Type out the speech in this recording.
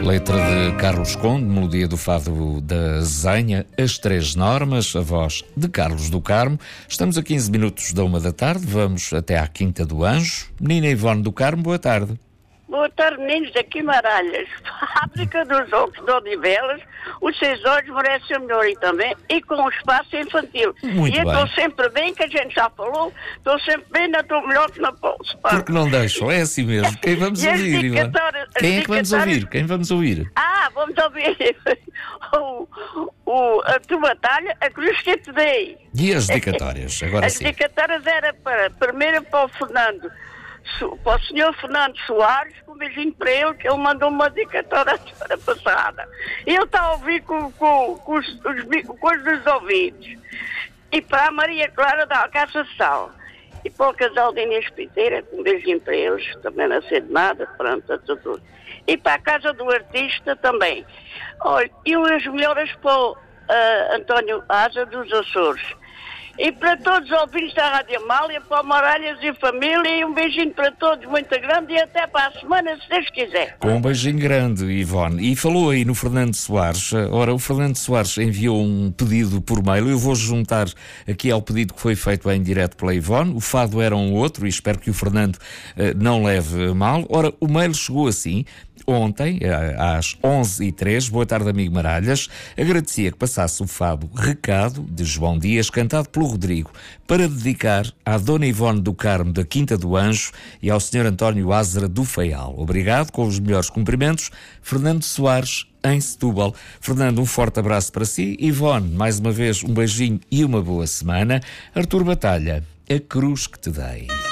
Letra de Carlos Conde, melodia do fado da Zenha, As Três Normas, a voz de Carlos do Carmo. Estamos a 15 minutos da 1 da tarde, vamos até à Quinta do Anjo. Menina Ivone do Carmo, boa tarde. Boa tarde, meninos da Guimarães. Fábrica dos Ovos de Odivelas, os 6 olhos merecem o melhor e também, e com o espaço infantil. Muito e eu bem. estou sempre bem, que a gente já falou, estou sempre bem, não estou melhor que na bolsa. Porque não deixam, é assim mesmo. Quem vamos E as ouvir, Ivone? dedicatórias- Quem é as que vamos dedicatórias- ouvir? Quem vamos ouvir? Vamos ouvir a tua batalha, a cruz que eu te dei. E as dedicatórias? Agora As sim. dedicatórias era primeiro para o Fernando, para o senhor Fernando Soares, com um beijinho para ele, que ele mandou uma dedicatória a semana passada. E ele está a ouvir com os dos ouvidos. E para a Maria Clara da Alcaçação. E para o casal de Inês Piteira, com um beijinho para eles, também não sei de nada, pronto, tudo. E para a casa do artista também. Olha, e as melhoras para o António Asa dos Açores. E para todos os ouvintes da Rádio Amália, para o Moralhas e família, e um beijinho para todos, muito grande, e até para a semana, se Deus quiser. Com um beijinho grande, Ivone. E falou aí no Fernando Soares. Ora, o Fernando Soares enviou um pedido por mail. Eu vou juntar aqui ao pedido que foi feito em direto pela Ivone. O fado era um outro e espero que o Fernando não leve mal. Ora, o mail chegou assim. Ontem, às 11h03, boa tarde, amigo Maralhas, agradecia que passasse o fado Recado, de João Dias, cantado pelo Rodrigo, para dedicar à Dona Ivone do Carmo, da Quinta do Anjo, e ao Sr. António Ázara do Faial. Obrigado, com os melhores cumprimentos, Fernando Soares, em Setúbal. Fernando, um forte abraço para si. Ivone, mais uma vez, um beijinho e uma boa semana. Artur Batalha, a cruz que te dei.